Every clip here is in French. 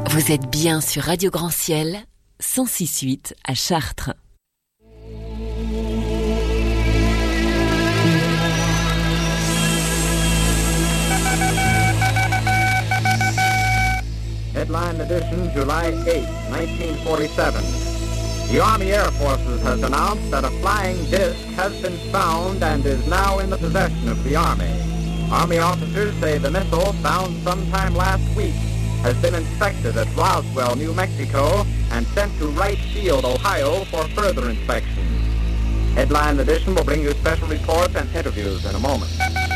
Vous êtes bien sur Radio Grand Ciel, 106.8 à Chartres. Headline edition, July 8, 1947. The Army Air Forces has announced that a flying disc has been found and is now in the possession of the Army. Army officers say the missile, found sometime last week, has been inspected at Roswell, New Mexico, and sent to Wright Field, Ohio, for further inspection. Headline edition will bring you special reports and interviews in a moment.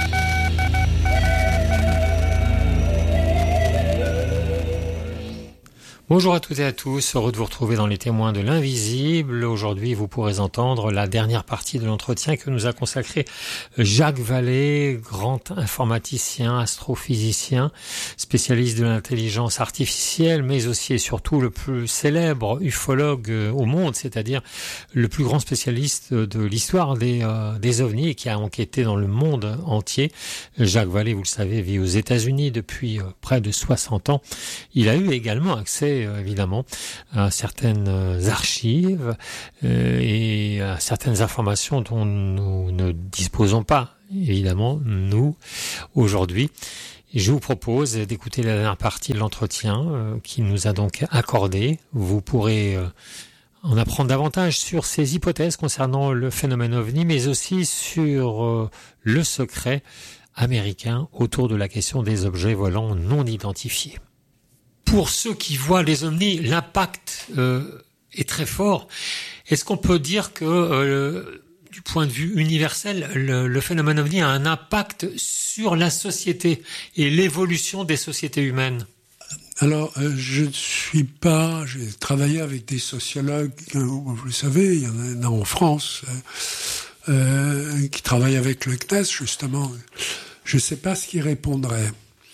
Bonjour à toutes et à tous, heureux de vous retrouver dans les témoins de l'invisible. Aujourd'hui, vous pourrez entendre la dernière partie de l'entretien que nous a consacré Jacques Vallée, grand informaticien, astrophysicien, spécialiste de l'intelligence artificielle, mais aussi et surtout le plus célèbre ufologue au monde, c'est-à-dire le plus grand spécialiste de l'histoire des ovnis et qui a enquêté dans le monde entier. Jacques Vallée, vous le savez, vit aux États-Unis depuis près de 60 ans. Il a eu également accès évidemment à certaines archives et à certaines informations dont nous ne disposons pas, évidemment, nous, aujourd'hui. Et je vous propose d'écouter la dernière partie de l'entretien qu'il nous a donc accordé. Vous pourrez en apprendre davantage sur ces hypothèses concernant le phénomène OVNI, mais aussi sur le secret américain autour de la question des objets volants non identifiés. Pour ceux qui voient les ovnis, l'impact est très fort. Est-ce qu'on peut dire que, du point de vue universel, le phénomène ovni a un impact sur la société et l'évolution des sociétés humaines ? Alors, j'ai travaillé avec des sociologues, vous le savez, il y en a en France, qui travaillent avec le CNES, justement. Je ne sais pas ce qu'ils répondraient.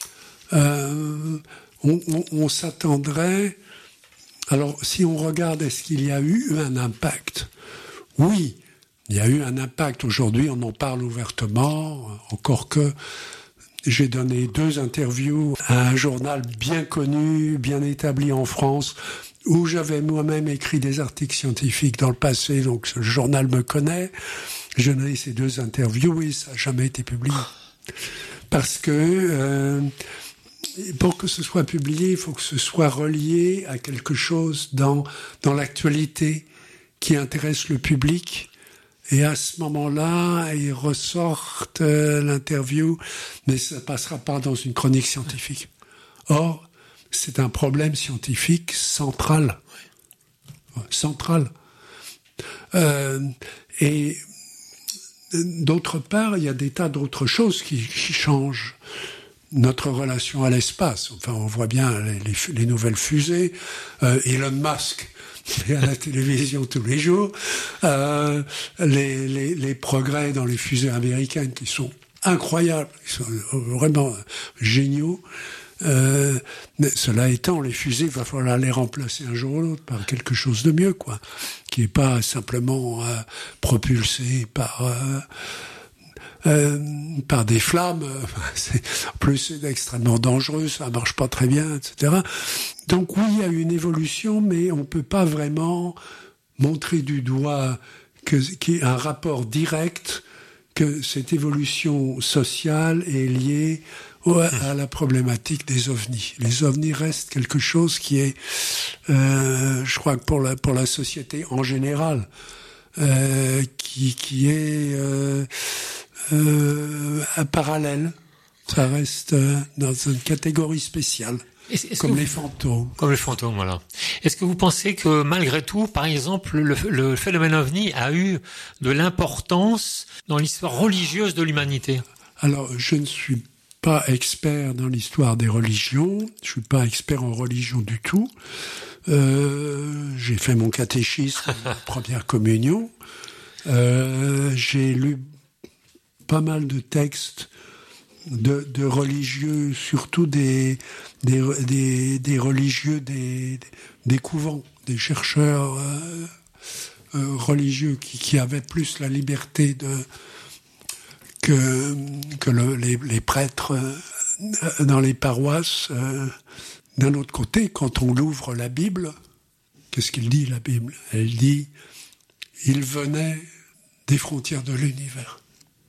On s'attendrait... Alors, si on regarde, est-ce qu'il y a eu un impact ? Oui, il y a eu un impact. Aujourd'hui, on en parle ouvertement, encore que j'ai donné 2 interviews à un journal bien connu, bien établi en France, où j'avais moi-même écrit des articles scientifiques dans le passé, donc ce journal me connaît. J'ai donné ces 2 interviews et ça n'a jamais été publié. Parce que... pour que ce soit publié, il faut que ce soit relié à quelque chose dans l'actualité qui intéresse le public. Et à ce moment-là, ils ressortent l'interview, mais ça ne passera pas dans une chronique scientifique. Or, c'est un problème scientifique central. Central. Et d'autre part, il y a des tas d'autres choses qui changent. Notre relation à l'espace. Enfin, on voit bien les nouvelles fusées. Elon Musk est à la télévision tous les jours. Les progrès dans les fusées américaines qui sont incroyables, qui sont vraiment géniaux. Mais cela étant, les fusées, il va falloir les remplacer un jour ou l'autre par quelque chose de mieux, quoi, qui n'est pas simplement propulsé par des flammes, c'est extrêmement dangereux, ça marche pas très bien, etc. Donc oui, il y a une évolution, mais on peut pas vraiment montrer du doigt qu'il y a un rapport direct que cette évolution sociale est liée à la problématique des ovnis. Les ovnis restent quelque chose qui est, je crois que pour la société en général, qui est un parallèle. Ça reste dans une catégorie spéciale. Comme les fantômes. Comme les fantômes, voilà. Est-ce que vous pensez que malgré tout, par exemple, le phénomène OVNI a eu de l'importance dans l'histoire religieuse de l'humanité ? Alors, je ne suis pas expert dans l'histoire des religions. Je suis pas expert en religion du tout. J'ai fait mon catéchisme, première communion. J'ai lu pas mal de textes de religieux, surtout des religieux des couvents, des chercheurs religieux qui avaient plus la liberté que les prêtres dans les paroisses d'un autre côté, quand on ouvre la Bible, qu'est-ce qu'il dit, la Bible ? Elle dit « Il venait des frontières de l'univers ».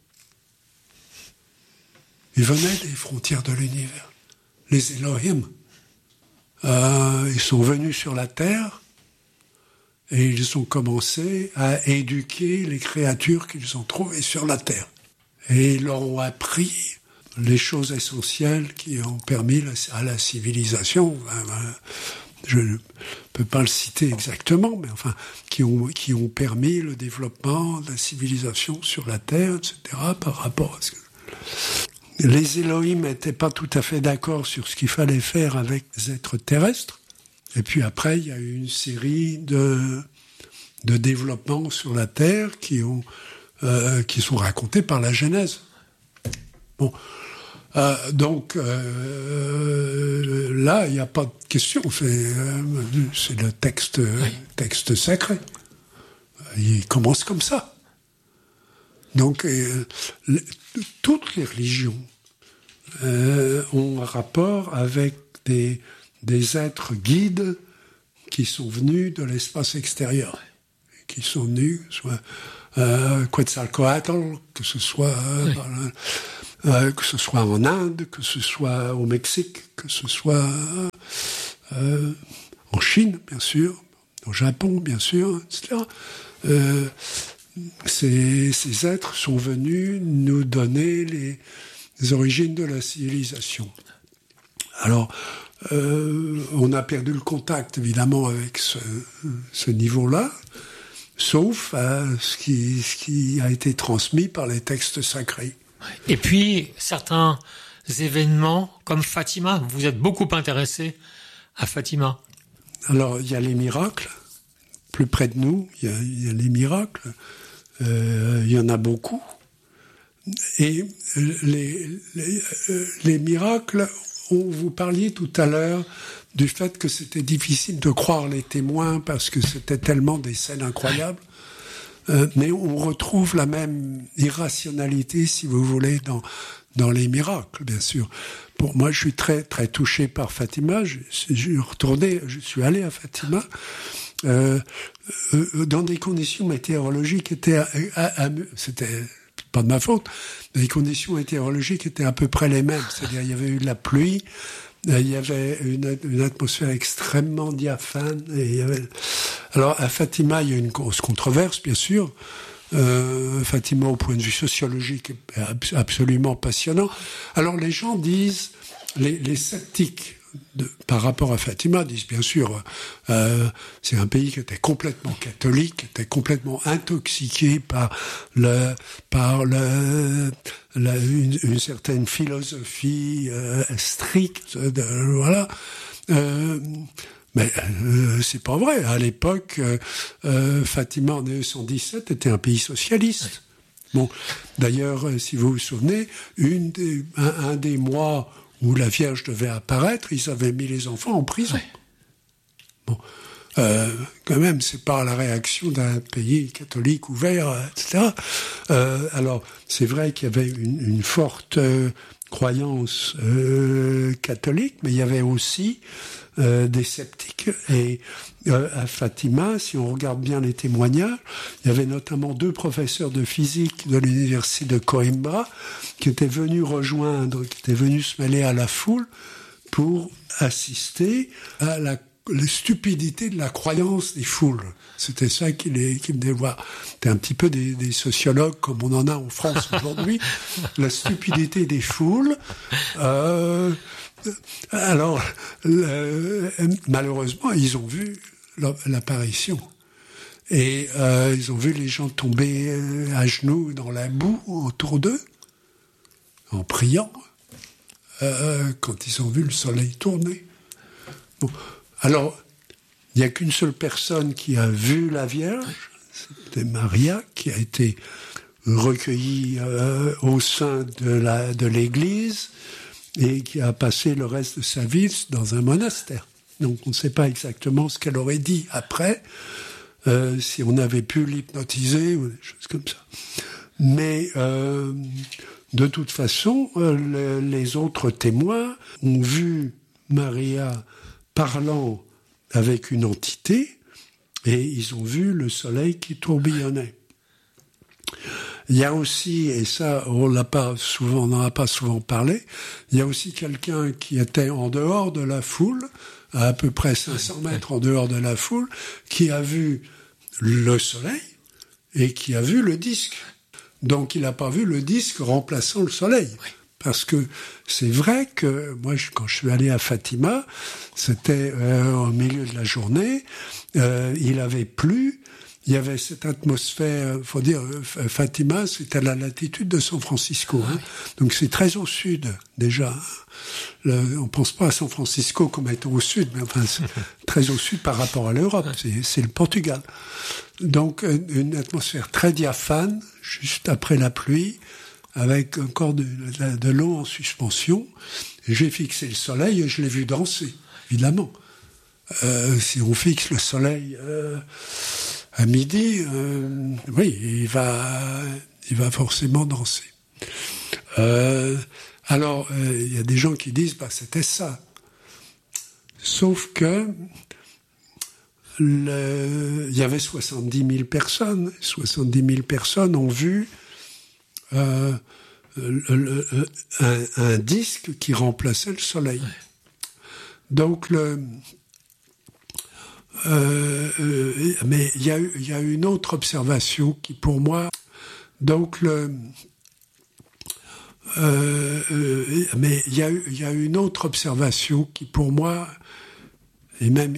Il venait des frontières de l'univers. Les Elohim, ils sont venus sur la terre et ils ont commencé à éduquer les créatures qu'ils ont trouvées sur la terre. Et ils leur ont appris les choses essentielles qui ont permis à la civilisation, je ne peux pas le citer exactement, mais enfin, qui ont permis le développement de la civilisation sur la terre, etc., par rapport à ce que... Les Elohim n'étaient pas tout à fait d'accord sur ce qu'il fallait faire avec les êtres terrestres. Et puis après, il y a eu une série de développements sur la Terre qui sont racontés par la Genèse. Bon, donc là, il n'y a pas de question. C'est le texte sacré. Il commence comme ça. Donc, toutes les religions ont un rapport avec des êtres guides qui sont venus de l'espace extérieur, qui sont venus, soit Quetzalcoatl, que ce soit en Inde, que ce soit au Mexique, que ce soit en Chine, bien sûr, au Japon, bien sûr, etc. Ces êtres sont venus nous donner les origines de la civilisation. Alors, on a perdu le contact, évidemment, avec ce niveau-là, sauf ce qui a été transmis par les textes sacrés. Et puis, certains événements, comme Fatima, vous êtes beaucoup intéressé à Fatima. Alors, il y a les miracles. Plus près de nous, il y a les miracles. Il y en a beaucoup. Et les miracles, vous parliez tout à l'heure du fait que c'était difficile de croire les témoins parce que c'était tellement des scènes incroyables. Mais on retrouve la même irrationalité, si vous voulez, dans les miracles, bien sûr. Pour moi, je suis très, très touché par Fatima. Je suis allé à Fatima. Dans des conditions météorologiques c'était pas de ma faute, mais les conditions météorologiques étaient à peu près les mêmes. C'est-à-dire, il y avait eu de la pluie, il y avait une atmosphère extrêmement diaphane. Alors, à Fatima, il y a une grosse controverse, bien sûr. Fatima, au point de vue sociologique, est absolument passionnant. Alors, les gens disent, les sceptiques, par rapport à Fatima, disent bien sûr, c'est un pays qui était complètement catholique, qui était complètement intoxiqué par une certaine philosophie stricte, voilà. Mais c'est pas vrai. À l'époque, Fatima en 1917 était un pays socialiste. Bon, d'ailleurs, si vous vous souvenez, un des mois où la Vierge devait apparaître, ils avaient mis les enfants en prison. Oui. Bon, quand même, c'est pas la réaction d'un pays catholique ouvert, etc. Alors, c'est vrai qu'il y avait une forte croyance catholique, mais il y avait aussi des sceptiques. Et à Fatima, si on regarde bien les témoignages, il y avait notamment 2 professeurs de physique de l'université de Coimbra qui étaient venus se mêler à la foule pour assister à la stupidité de la croyance des foules. C'était ça qui me voir. C'était un petit peu des sociologues comme on en a en France aujourd'hui. La stupidité des foules. Alors, malheureusement, ils ont vu l'apparition. Et ils ont vu les gens tomber à genoux dans la boue autour d'eux, en priant, quand ils ont vu le soleil tourner. Bon. Alors, il n'y a qu'une seule personne qui a vu la Vierge, c'était Maria, qui a été recueillie au sein de l'Église et qui a passé le reste de sa vie dans un monastère. Donc on ne sait pas exactement ce qu'elle aurait dit après, si on avait pu l'hypnotiser ou des choses comme ça. Mais de toute façon, les autres témoins ont vu Maria parlant avec une entité et ils ont vu le soleil qui tourbillonnait. Il y a aussi, et ça on n'en a pas souvent parlé, il y a aussi quelqu'un qui était en dehors de la foule, à peu près 500 mètres en dehors de la foule, qui a vu le soleil et qui a vu le disque. Donc il n'a pas vu le disque remplaçant le soleil. Parce que c'est vrai que moi, quand je suis allé à Fatima, c'était au milieu de la journée, il avait plu, il y avait cette atmosphère, faut dire, Fatima, c'était à la latitude de San Francisco, hein. Donc c'est très au sud déjà. On pense pas à San Francisco comme étant au sud, mais enfin c'est très au sud par rapport à l'Europe, c'est le Portugal. Donc une atmosphère très diaphane, juste après la pluie, avec encore de l'eau en suspension. J'ai fixé le soleil et je l'ai vu danser, évidemment. Si on fixe le soleil à midi, oui, il va forcément danser. Alors, il y a des gens qui disent, c'était ça. Sauf que il y avait 70 000 personnes. 70 000 personnes ont vu un disque qui remplaçait le soleil. Donc mais il y a une autre observation qui pour moi, mais il y a une autre observation qui pour moi est même